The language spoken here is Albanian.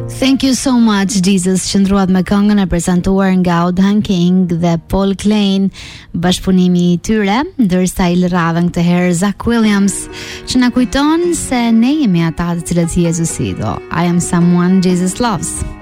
Thank you so much, Jesus. Qëndruat me këngën e prezantuar nga Odhan King dhe Paul Klein, bashkëpunimi I tyre, ndërsa I lëradhën këtë herë Zach Williams, që na kujton se ne jemi ata të cilët Jezusi do. I am someone Jesus loves.